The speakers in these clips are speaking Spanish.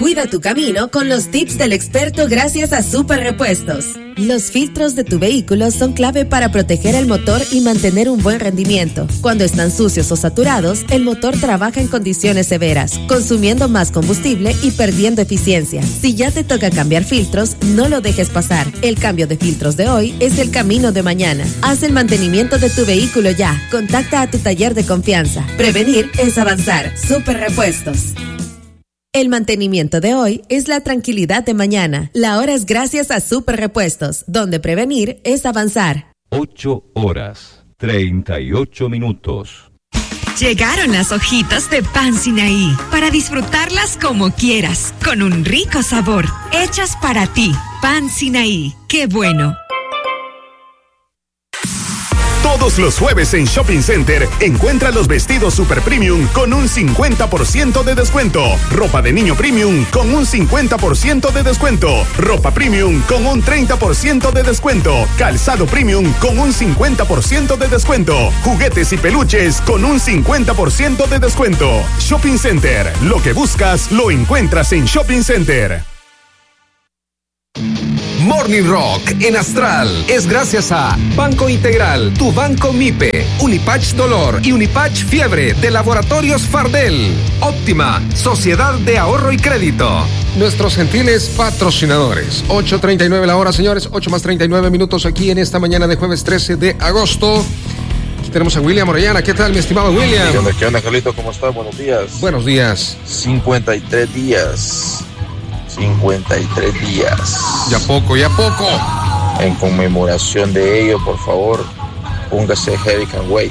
Cuida tu camino con los tips del experto gracias a Super Repuestos. Los filtros de tu vehículo son clave para proteger el motor y mantener un buen rendimiento. Cuando están sucios o saturados, el motor trabaja en condiciones severas, consumiendo más combustible y perdiendo eficiencia. Si ya te toca cambiar filtros, no lo dejes pasar. El cambio de filtros de hoy es el camino de mañana. Haz el mantenimiento de tu vehículo ya. Contacta a tu taller de confianza. Prevenir es avanzar. Super Repuestos. El mantenimiento de hoy es la tranquilidad de mañana. La hora es gracias a Super Repuestos, donde prevenir es avanzar. 8:38. Llegaron las hojitas de pan Sinaí para disfrutarlas como quieras, con un rico sabor, hechas para ti. Pan Sinaí, ¡qué bueno! Todos los jueves en Shopping Center encuentra los vestidos Super Premium con un 50% de descuento. Ropa de niño Premium con un 50% de descuento. Ropa Premium con un 30% de descuento. Calzado Premium con un 50% de descuento. Juguetes y peluches con un 50% de descuento. Shopping Center, lo que buscas lo encuentras en Shopping Center. Morning Rock en Astral es gracias a Banco Integral, tu banco MIPE, Unipatch Dolor y Unipatch Fiebre de Laboratorios Fardel, Óptima, Sociedad de Ahorro y Crédito. Nuestros gentiles patrocinadores. 8:39 la hora, señores, 8:39 minutos aquí en esta mañana de jueves 13 de agosto. Aquí tenemos a William Orellana. ¿Qué tal, mi estimado William? ¿Qué onda, Carlito? ¿Cómo estás? Buenos días. Buenos días. 53 días. 53 días. Ya poco. En conmemoración de ello, por favor, póngase Heavy Can Wait.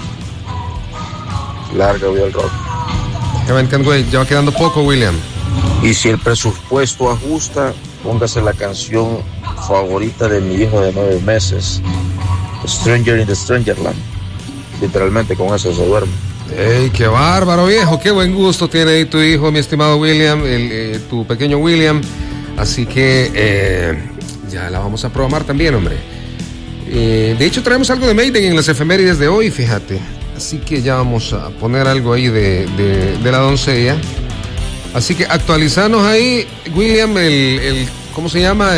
Larga vida el rock. Heavy Can Wait, ya va quedando poco, William. Y si el presupuesto ajusta, póngase la canción favorita de mi hijo de 9 meses, Stranger in the Strangerland. Literalmente con eso se duerme. ¡Ey, qué bárbaro, viejo! ¡Qué buen gusto tiene ahí tu hijo, mi estimado William, tu pequeño William! Así que ya la vamos a programar también, hombre. De hecho, traemos algo de Maiden en las efemérides de hoy, fíjate. Así que ya vamos a poner algo ahí de la doncella. Así que actualizanos ahí, William, ¿cómo se llama?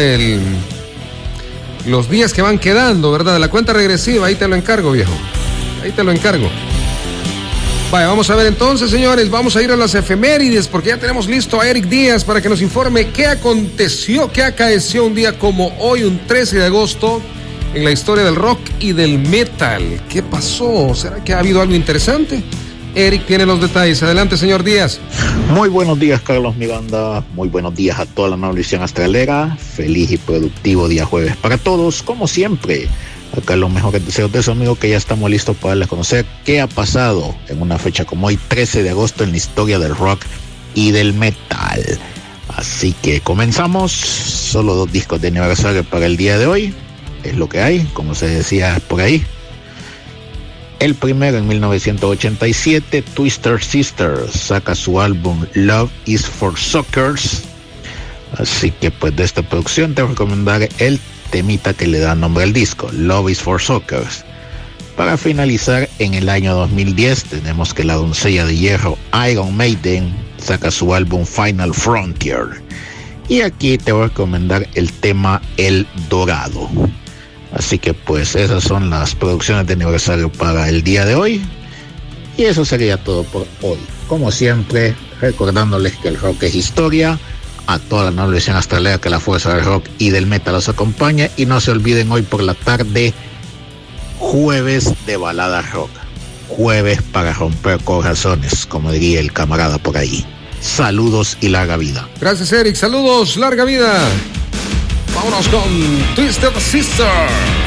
Los días que van quedando, ¿verdad? De la cuenta regresiva, ahí te lo encargo, viejo. Ahí te lo encargo. Vaya, vamos a ver entonces, señores, vamos a ir a las efemérides porque ya tenemos listo a Eric Díaz para que nos informe qué aconteció, qué acaeció un día como hoy, un 13 de agosto, en la historia del rock y del metal. ¿Qué pasó? ¿Será que ha habido algo interesante? Eric tiene los detalles. Adelante, señor Díaz. Muy buenos días, Carlos, mi banda. Muy buenos días a toda la navegación astralera. Feliz y productivo día jueves para todos, como siempre. Acá los mejores deseos de su amigo, que ya estamos listos para darles a conocer qué ha pasado en una fecha como hoy, 13 de agosto, en la historia del rock y del metal. Así que comenzamos. Solo 2 discos de aniversario para el día de hoy. Es lo que hay, como se decía por ahí. El primero, en 1987, Twisted Sister saca su álbum Love is for Suckers. Así que pues de esta producción te voy a recomendar el temita que le da nombre al disco, Love is for Suckers. Para finalizar, en el año 2010 tenemos que la doncella de hierro Iron Maiden saca su álbum Final Frontier. Y aquí te voy a recomendar el tema El Dorado. Así que pues esas son las producciones de aniversario para el día de hoy. Y eso sería todo por hoy. Como siempre, recordándoles que el rock es historia. A toda la navegación astralera, que la fuerza del rock y del metal los acompaña. Y no se olviden, hoy por la tarde, jueves de balada rock. Jueves para romper corazones, como diría el camarada por ahí. Saludos y larga vida. Gracias, Eric. Saludos, larga vida. Vámonos con Twisted Sister.